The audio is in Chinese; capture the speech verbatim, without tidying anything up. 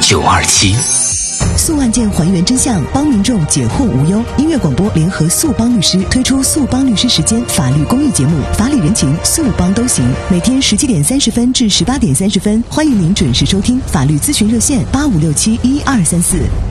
九二七。 诉案件还原真相，帮民众解惑无忧。音乐广播联合速帮律师推出速帮律师时间法律公益节目，法理人情速帮都行。每天十七点三十分至十八点三十分，欢迎您准时收听。法律咨询热线八五六七一二三四。